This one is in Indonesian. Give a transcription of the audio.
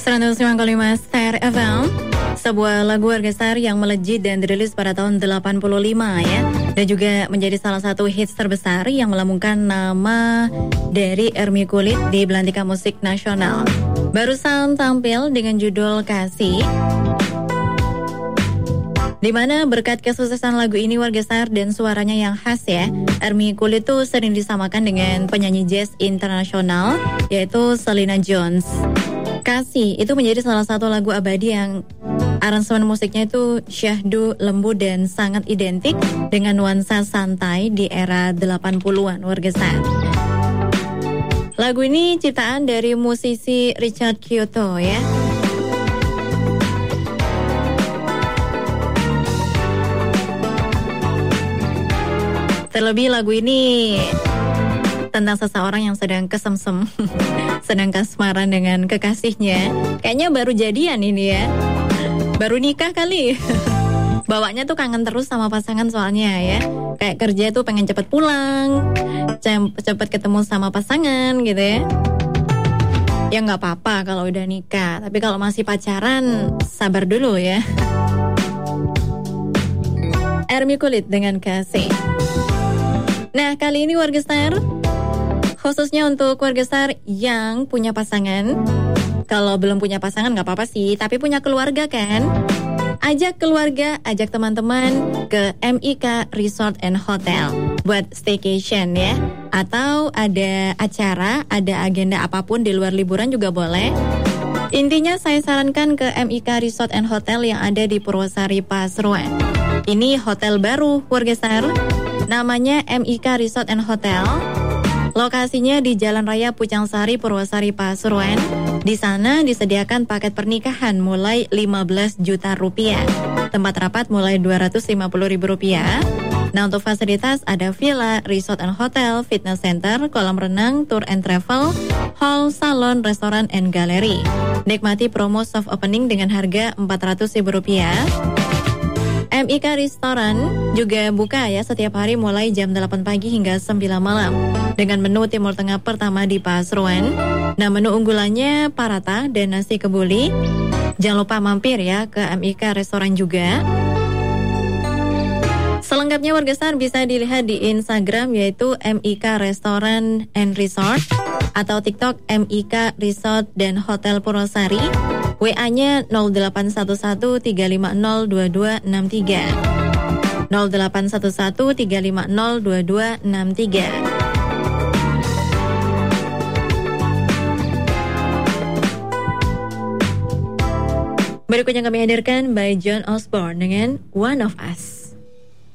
105,5 Star FM, sebuah lagu orkestra yang melejit dan dirilis pada tahun 85 ya, dan juga menjadi salah satu hits terbesar yang melambungkan nama dari Ermi Kulit di belantika musik nasional. Barusan tampil dengan judul Kasih, di mana berkat kesuksesan lagu ini orkestra dan suaranya yang khas ya, Ermi Kulit tuh sering disamakan dengan penyanyi jazz internasional yaitu Selena Jones. Kasih itu menjadi salah satu lagu abadi yang aransemen musiknya itu syahdu, lembut dan sangat identik dengan nuansa santai di era 80-an orkestra. Lagu ini ciptaan dari musisi Richard Kyoto ya. Terlebih lagu ini tentang seseorang yang sedang kesemsem, sedang kasmaran dengan kekasihnya. Kayaknya baru jadian ini ya, baru nikah kali. Bawanya tuh kangen terus sama pasangan soalnya ya. Kayak kerja tuh pengen cepet pulang, cepet ketemu sama pasangan gitu ya. Ya nggak apa-apa kalau udah nikah, tapi kalau masih pacaran sabar dulu ya. Ermi Kulit dengan Kasih. Nah kali ini orkestra, khususnya untuk orkestra yang punya pasangan. Kalau belum punya pasangan gak apa-apa sih, tapi punya keluarga kan, ajak keluarga, ajak teman-teman ke MIK Resort and Hotel buat staycation ya. Atau ada acara, ada agenda apapun di luar liburan juga boleh. Intinya saya sarankan ke MIK Resort and Hotel yang ada di Purwosari Pasuruan. Ini hotel baru orkestra, namanya MIK Resort and Hotel. Lokasinya di Jalan Raya Pucang Sari, Purwosari, Pasuruan. Di sana disediakan paket pernikahan mulai 15 juta rupiah. Tempat rapat mulai 250 ribu rupiah. Nah untuk fasilitas ada villa, resort and hotel, fitness center, kolam renang, tour and travel, hall, salon, restoran, and galeri. Nikmati promo soft opening dengan harga 400 ribu rupiah. MIK Restoran juga buka ya setiap hari mulai jam 8 pagi hingga 9 malam dengan menu Timur Tengah pertama di Pasuruan. Nah menu unggulannya parata dan nasi kebuli. Jangan lupa mampir ya ke MIK Restoran juga. Selengkapnya orkestra bisa dilihat di Instagram yaitu MIK Restoran and Resort atau TikTok MIK Resort dan Hotel Purwosari. WA-nya 0811-350-2263. 0811-350-2263. Berikutnya kami hadirkan by John Osborne dengan One of Us.